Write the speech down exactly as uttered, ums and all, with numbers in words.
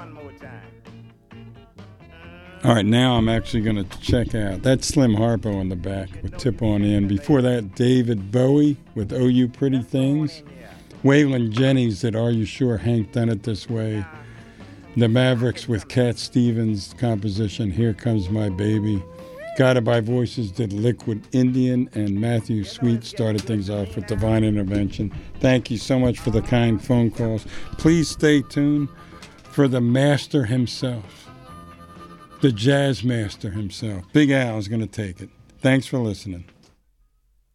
All right, now I'm actually going to check out. That's Slim Harpo on the back with Tip On In. Before that, David Bowie with Oh You Pretty Things. Waylon Jennings did Are You Sure Hank Done It This Way. The Mavericks with Cat Stevens' composition Here Comes My Baby. Guided by Voices did Liquid Indian, and Matthew Sweet started things off with Divine Intervention. Thank you so much for the kind phone calls. Please stay tuned for the master himself, the jazz master himself. Big Al is going to take it. Thanks for listening.